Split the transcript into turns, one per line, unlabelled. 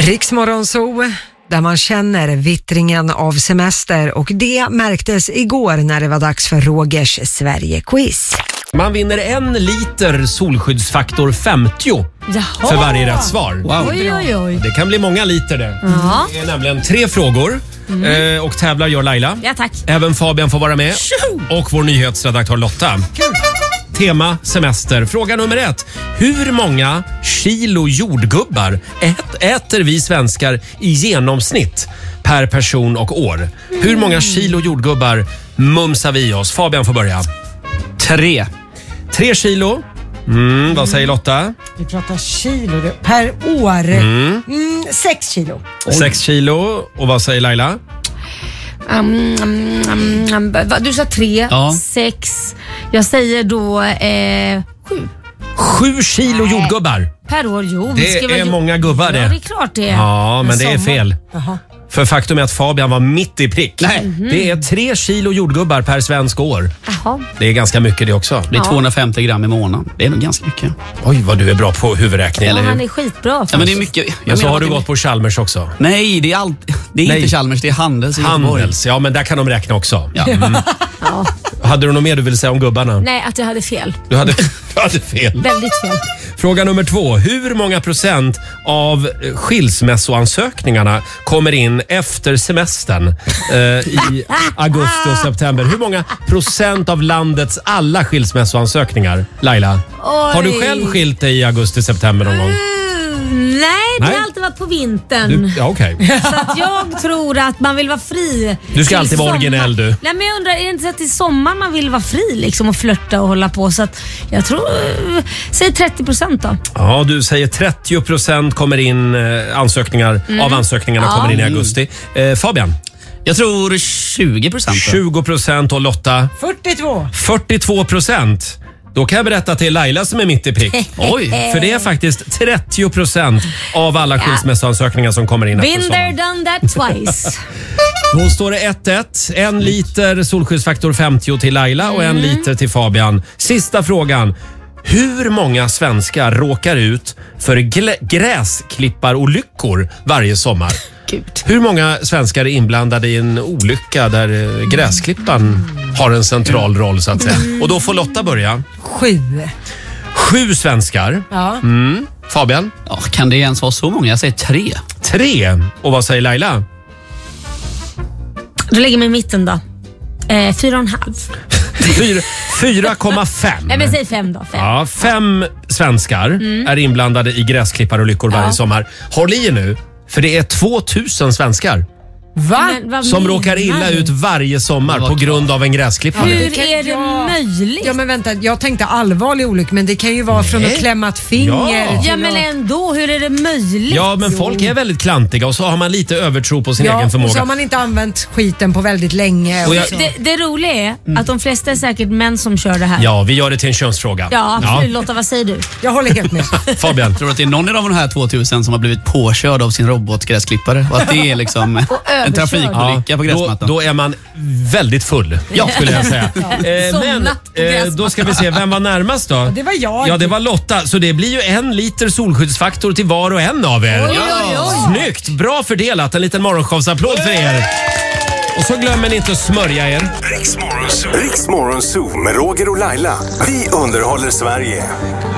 Rix Morgonzoo, där man känner vittringen av semester, och det märktes igår när det var dags för Rogers Sverige-quiz.
Man vinner 1 liter solskyddsfaktor 50 för varje rätt svar.
Wow. Oj.
Det kan bli många liter det. Det är nämligen 3 frågor och tävlar gör Laila.
Ja, tack.
Även Fabian får vara med och vår nyhetsredaktör Lotta. Tema semester. Fråga nummer 1. Hur många kilo jordgubbar äter vi svenskar i genomsnitt per person och år? Hur många kilo jordgubbar mumsar vi oss? Fabian får börja. 3 kilo. Vad säger Lotta?
Vi pratar kilo per år. 6 kilo.
6
kilo. Och vad säger Laila?
Du sa 3,
Ja.
6. Jag säger då 7.
7 kilo jordgubbar.
Per år, jo.
Det är många gubbar det.
Ja, det är klart det är.
Ja, men det är fel.
Jaha.
För faktum är att Fabian var mitt i prick.
Nej.
Det är 3 kilo jordgubbar per svensk år.
Jaha.
Det är ganska mycket det också.
Det är 250 gram i månaden. Det är nog ganska mycket.
Oj, vad du är bra på huvudräkning.
Ja, han är skitbra.
Ja, men det är mycket.
Men så har du gått på Chalmers också.
Nej, det är inte Chalmers, det är Handels i Göteborg.
Handels, ja men där kan de räkna också.
Ja.
Ja.
Hade du något mer du ville säga om gubbarna?
Nej, att jag hade fel.
Du hade fel.
Väldigt fel.
Fråga nummer 2. Hur många procent av skilsmässoansökningarna kommer in efter semestern i augusti och september? Hur många procent av landets alla skilsmässoansökningar, Laila? Har du själv skilt dig i augusti-september någon gång?
Nej, det
Nej.
har alltid varit på vintern.
Ja, okej.
Så att jag tror att man vill vara fri.
Du ska
till
alltid vara
sommar.
originell, du.
Nej, men jag undrar, är det inte så att i sommar man vill vara fri liksom och flirta och hålla på? Så att jag tror, säg 30% då.
Ja, du säger 30% kommer in ansökningar av ansökningarna kommer in i augusti. Fabian?
Jag tror 20%.
20% och Lotta? 42%. Då kan jag berätta till Laila som är mitt i prick. Oj, för det är faktiskt 30% av alla skilsmässoansökningar som kommer in efter
Been
sommaren.
there, done that twice.
Då står det 1-1. 1 liter solskyddsfaktor 50 till Laila och 1 liter till Fabian. Sista frågan. Hur många svenskar råkar ut för gräsklipparolyckor varje sommar?
Gud.
Hur många svenskar är inblandade i en olycka där gräsklippan har en central roll så att säga? Och då får Lotta börja. 7 svenskar.
Ja.
Fabian?
Ja, kan det ens vara så många? Jag säger 3.
3. Och vad säger Laila?
Då lägger mig i mitten då. 4,5.
4,5.
Nej, men säg 5 då. 5.
Ja, 5 svenskar är inblandade i gräsklipparolyckor varje sommar. Håll i er nu, för det är 2000 svenskar
Va?
som råkar illa ut varje sommar på grund av en gräsklippare.
Hur är det möjligt?
Ja, men vänta, jag tänkte allvarlig olycka, men det kan ju vara från att klämma ett finger.
Ja.
till
Ja, men
att-
ändå, hur är det möjligt?
Ja, men folk är väldigt klantiga och så har man lite övertro på sin egen
och så
förmåga.
har man inte använt skiten på väldigt länge.
Och jag-
så.
Det roliga är att de flesta är säkert män som kör det här.
Ja, vi gör det till en könsfråga.
Ja, absolut. Lotta, vad säger du?
Jag håller helt med.
Fabian?
Tror du att det är någon av de här 2000 som har blivit påkörd av sin robotgräsklippare? Och att det är liksom en
överkörd.
trafikolycka på
Då,
gräsmattan?
då är man väldigt full, skulle jag säga. Men
Somnat på gräsmattan.
då ska vi se, vem var närmast då?
Det var jag.
Ja, det var Lotta. Så det blir ju 1 liter solskyddsfaktor till var och en av er.
Oj.
Snyggt, bra fördelat. En liten morgonshowsapplåd för er. Och så glömmer ni inte att smörja er.
Rix Morgonzoo med Roger och Laila. Vi underhåller Sverige.